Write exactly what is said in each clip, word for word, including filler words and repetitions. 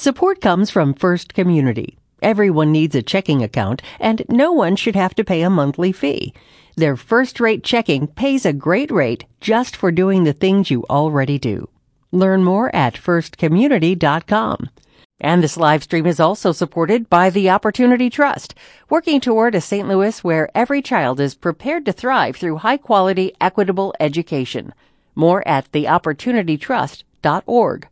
Support comes from First Community. Everyone needs a checking account, and no one should have to pay a monthly fee. Their first-rate checking pays a great rate just for doing the things you already do. Learn more at first community dot com. And this live stream is also supported by the Opportunity Trust, working toward a Saint Louis where every child is prepared to thrive through high-quality, equitable education. More at the opportunity trust dot org.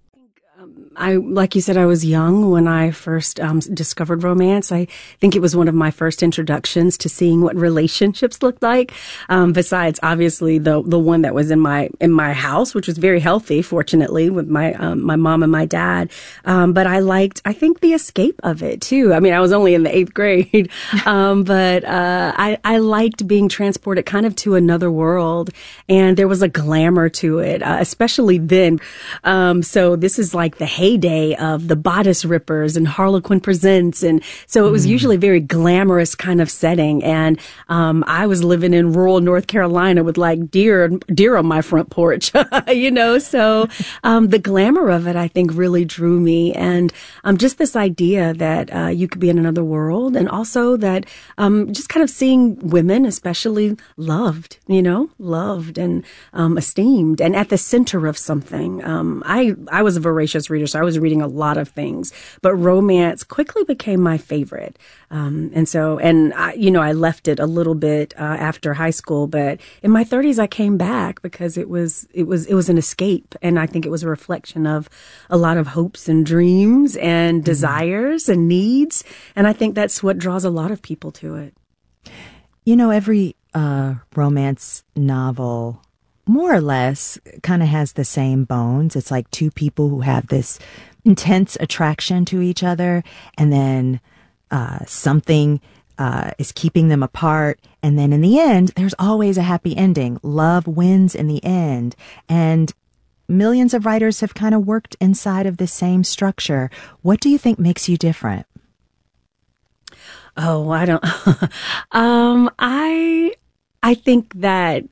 I, like you said, I was young when I first um, discovered romance. I think it was one of my first introductions to seeing what relationships looked like. Um, besides, obviously, the the one that was in my in my house, which was very healthy, fortunately, with my um, my mom and my dad. Um, but I liked, I think, the escape of it too. I mean, I was only in the eighth grade, um, but uh, I I liked being transported kind of to another world, and there was a glamour to it, uh, especially then. Um, so this is like the heyday of the Bodice Rippers and Harlequin Presents. And so it was mm. usually a very glamorous kind of setting. And um, I was living in rural North Carolina with like deer, deer on my front porch, you know. So um, the glamour of it, I think, really drew me. And um, just this idea that uh, you could be in another world, and also that um, just kind of seeing women, especially loved, you know, loved and um, esteemed and at the center of something. Um, I, I was a voracious reader, so I was reading a lot of things, but romance quickly became my favorite. Um, and so, and I, you know, I left it a little bit, uh, after high school, but in my thirties, I came back because it was, it was, it was an escape. And I think it was a reflection of a lot of hopes and dreams and mm-hmm. desires and needs. And I think that's what draws a lot of people to it. You know, every, uh, romance novel more or less kind of has the same bones. It's like two people who have this intense attraction to each other, and then uh, something uh, is keeping them apart. And then in the end, there's always a happy ending. Love wins in the end. And millions of writers have kind of worked inside of the same structure. What do you think makes you different? Oh, I don't. um, I I think that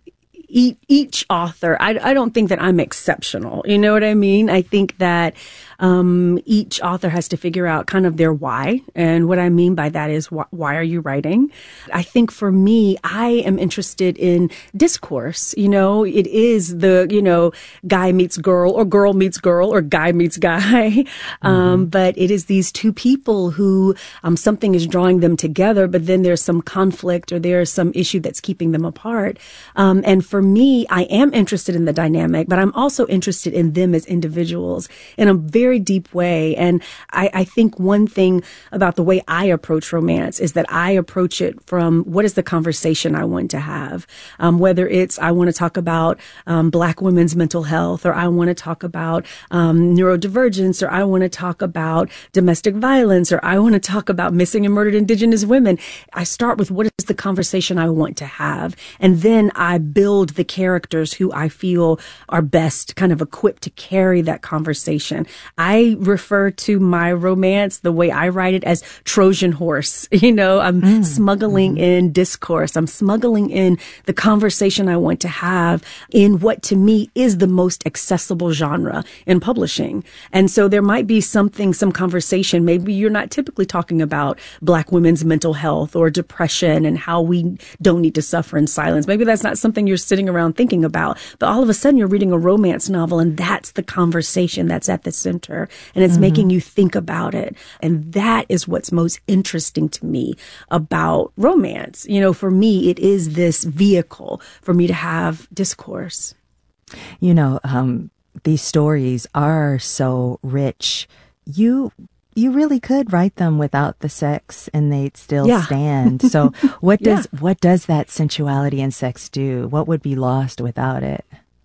each author, I, I don't think that I'm exceptional. You know what I mean? I think that um, each author has to figure out kind of their why. And what I mean by that is, wh- why are you writing? I think for me, I am interested in discourse. You know, it is the, you know, guy meets girl or girl meets girl or guy meets guy. Mm-hmm. Um, but it is these two people who um, something is drawing them together, but then there's some conflict or there's some issue that's keeping them apart. Um, and for me, I am interested in the dynamic, but I'm also interested in them as individuals in a very deep way. And I, I think one thing about the way I approach romance is that I approach it from what is the conversation I want to have. Um, whether it's I want to talk about um, Black women's mental health, or I want to talk about um, neurodivergence, or I want to talk about domestic violence, or I want to talk about missing and murdered Indigenous women. I start with what is the conversation I want to have, and then I build the characters who I feel are best kind of equipped to carry that conversation. I refer to my romance, the way I write it, as Trojan horse. You know, I'm mm. smuggling mm. in discourse. I'm smuggling in the conversation I want to have in what to me is the most accessible genre in publishing. And so there might be something, some conversation. Maybe you're not typically talking about Black women's mental health or depression and how we don't need to suffer in silence. Maybe that's not something you're sitting around thinking about, but all of a sudden you're reading a romance novel, and that's the conversation that's at the center, and it's mm-hmm. making you think about it. And that is what's most interesting to me about romance. You know, for me, it is this vehicle for me to have discourse. You know, um, these stories are so rich. You You really could write them without the sex and they'd still yeah. stand. So what does yeah. what does that sensuality and sex do? What would be lost without it?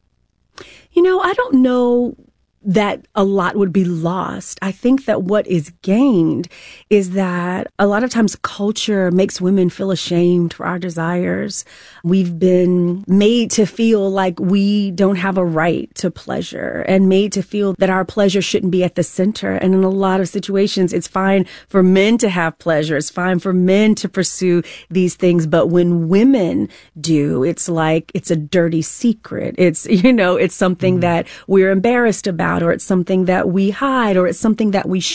You know, I don't know that a lot would be lost. I think that what is gained is that a lot of times culture makes women feel ashamed for our desires. We've been made to feel like we don't have a right to pleasure, and made to feel that our pleasure shouldn't be at the center. And in a lot of situations, it's fine for men to have pleasure. It's fine for men to pursue these things. But when women do, it's like it's a dirty secret. It's, you know, it's something mm. that we're embarrassed about, or it's something that we hide, or it's something that we